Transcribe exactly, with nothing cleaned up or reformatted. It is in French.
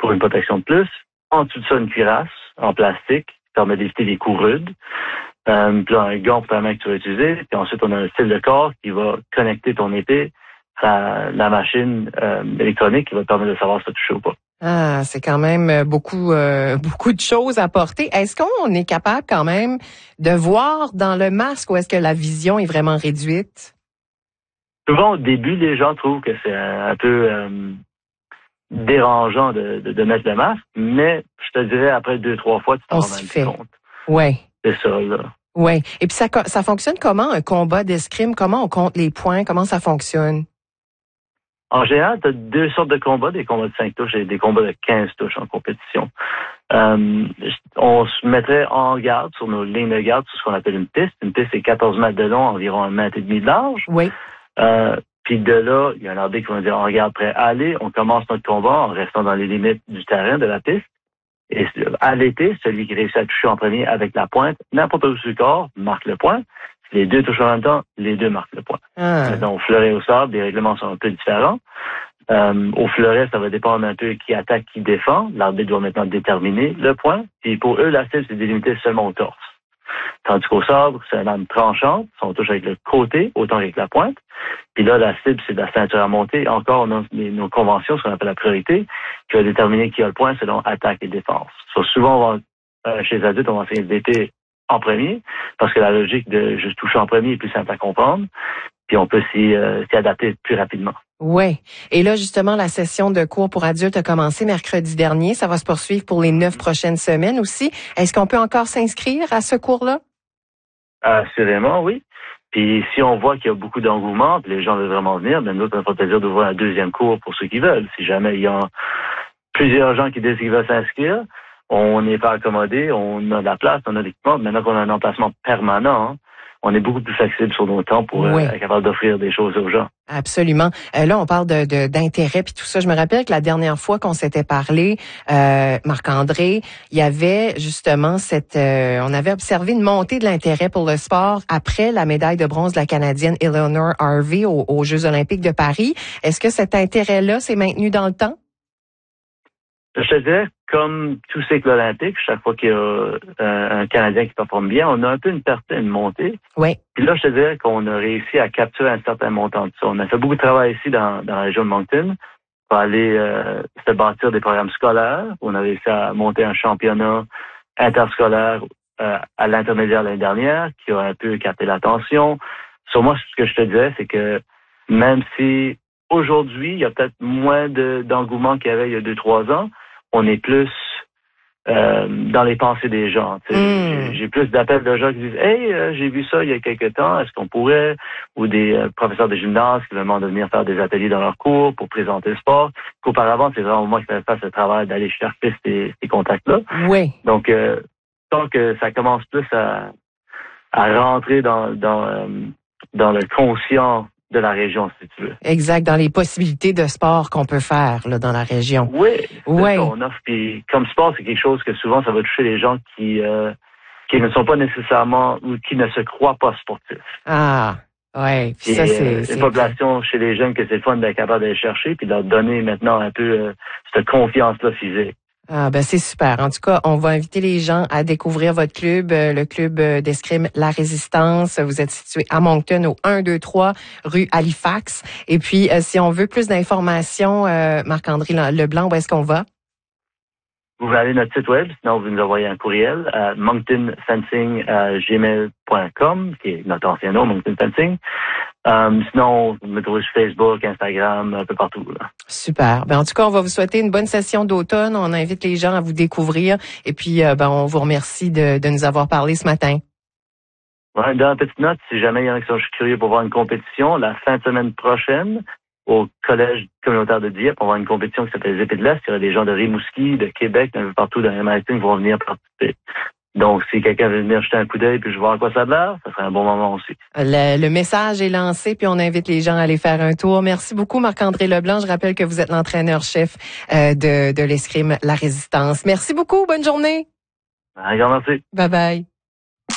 pour une protection de plus. En dessous de ça, une cuirasse en plastique qui permet d'éviter les coups rudes. Euh, puis là, un gant pour ta main que tu vas utiliser. Puis ensuite, on a un style de corps qui va connecter ton épée à la machine euh, électronique qui va te permettre de savoir si tu as touché ou pas. Ah, c'est quand même beaucoup euh, beaucoup de choses à porter. Est-ce qu'on est capable quand même de voir dans le masque ou est-ce que la vision est vraiment réduite? Souvent, au début, les gens trouvent que c'est un, un peu euh, dérangeant de, de, de mettre le masque, mais je te dirais, après deux, trois fois, tu t'en rends même compte. Oui. C'est ça, là. Oui. Et puis, ça, ça fonctionne comment, un combat d'escrime? Comment on compte les points? Comment ça fonctionne? En général, tu as deux sortes de combats, des combats de cinq touches et des combats de quinze touches en compétition. Euh, on se mettrait en garde sur nos lignes de garde sur ce qu'on appelle une piste. Une piste, c'est quatorze mètres de long, environ un mètre et demi de large. Oui. Euh, puis de là, il y a un arbitre qui va dire, on regarde prêt à aller, on commence notre combat en restant dans les limites du terrain, de la piste. Et à l'été, celui qui réussit à toucher en premier avec la pointe, n'importe où sur le corps, marque le point. Si les deux touchent en même temps, les deux marquent le point. Ah. Donc, au fleuret au sable, les règlements sont un peu différents. Euh, au fleuret, ça va dépendre un peu qui attaque, qui défend. L'arbitre doit maintenant déterminer le point. Puis pour eux, la cible, c'est délimité seulement au torse. Tandis qu'au sabre, c'est une arme tranchante. On touche avec le côté, autant qu'avec la pointe. Puis là, la cible, c'est la ceinture à monter. Encore, on a nos conventions, ce qu'on appelle la priorité, qui va déterminer qui a le point selon attaque et défense. So, souvent, on va, euh, chez les adultes, on va enseigner l'épée en premier, parce que la logique de juste toucher en premier est plus simple à comprendre. Puis on peut s'y, euh, s'y adapter plus rapidement. Oui. Et là, justement, la session de cours pour adultes a commencé mercredi dernier. Ça va se poursuivre pour les neuf prochaines semaines aussi. Est-ce qu'on peut encore s'inscrire à ce cours-là? Assurément, oui. Puis si on voit qu'il y a beaucoup d'engouement, puis les gens veulent vraiment venir, ben nous, ça nous fait plaisir d'ouvrir un deuxième cours pour ceux qui veulent. Si jamais il y a plusieurs gens qui disent qu'ils veulent s'inscrire, on n'est pas accommodé, on a de la place, on a l'équipement. Maintenant qu'on a un emplacement permanent, hein, on est beaucoup plus flexible sur nos temps pour oui. euh, être capable d'offrir des choses aux gens. Absolument. Euh, là, on parle de, de d'intérêt puis tout ça. Je me rappelle que la dernière fois qu'on s'était parlé, euh, Marc-André, il y avait justement cette, euh, on avait observé une montée de l'intérêt pour le sport après la médaille de bronze de la Canadienne Eleanor Harvey aux, aux Jeux Olympiques de Paris. Est-ce que cet intérêt-là s'est maintenu dans le temps? Je te dirais, comme tout cycle olympique, chaque fois qu'il y a euh, un Canadien qui performe bien, on a un peu une perte, une montée. Oui. Puis là, je te dirais qu'on a réussi à capturer un certain montant de ça. On a fait beaucoup de travail ici dans, dans la région de Moncton pour aller euh, se bâtir des programmes scolaires. On a réussi à monter un championnat interscolaire euh, à l'intermédiaire l'année dernière qui a un peu capté l'attention. Sur moi, ce que je te dirais, c'est que même si aujourd'hui, il y a peut-être moins de, d'engouement qu'il y avait il y a deux, trois ans, on est plus euh, dans les pensées des gens. Mm. J'ai, j'ai plus d'appels de gens qui disent « Hey, euh, j'ai vu ça il y a quelque temps, est-ce qu'on pourrait? » Ou des euh, professeurs de gymnase qui demandent de venir faire des ateliers dans leur cours pour présenter le sport. Qu'auparavant, c'est vraiment moi qui fais faire ce travail d'aller chercher ces, ces contacts-là. Oui. Donc, euh, tant que ça commence plus à, à rentrer dans, dans, euh, dans le conscient de la région, si tu veux. Exact, dans les possibilités de sport qu'on peut faire là dans la région. Oui, c'est oui. ça, on offre. Puis comme sport, c'est quelque chose que souvent ça va toucher les gens qui euh, qui ne sont pas nécessairement ou qui ne se croient pas sportifs. Ah, ouais. Puis ça, et, c'est, euh, c'est une population chez les jeunes que c'est le fun d'être capable d'aller chercher puis de leur donner maintenant un peu euh, cette confiance-là physique. Ah ben c'est super. En tout cas, on va inviter les gens à découvrir votre club, euh, le club euh, d'escrime La Résistance. Vous êtes situé à Moncton au un deux trois rue Halifax. Et puis, euh, si on veut plus d'informations, euh, Marc-André Leblanc, où est-ce qu'on va? Vous pouvez aller à notre site web, sinon vous nous envoyez un courriel à moncton fencing arobase gmail point com, qui est notre ancien nom, Moncton Fencing. Um, sinon, vous me trouvez sur Facebook, Instagram, un peu partout. Là. Super. Ben, en tout cas, on va vous souhaiter une bonne session d'automne. On invite les gens à vous découvrir. Et puis, euh, ben, on vous remercie de, de nous avoir parlé ce matin. Ouais, dans la petite note, si jamais il y en a qui sont curieux pour voir une compétition, la fin de semaine prochaine, au Collège communautaire de Dieppe, on va avoir une compétition qui s'appelle les Épées de l'Est. Il y aura des gens de Rimouski, de Québec, un peu partout dans l'Amérique qui vont venir participer. Donc, si quelqu'un veut venir jeter un coup d'œil puis je vois à quoi ça a l'air, ça serait un bon moment aussi. Le, le message est lancé, puis on invite les gens à aller faire un tour. Merci beaucoup, Marc-André Leblanc. Je rappelle que vous êtes l'entraîneur-chef euh, de, de l'escrime La Résistance. Merci beaucoup. Bonne journée. Un grand merci. Bye bye.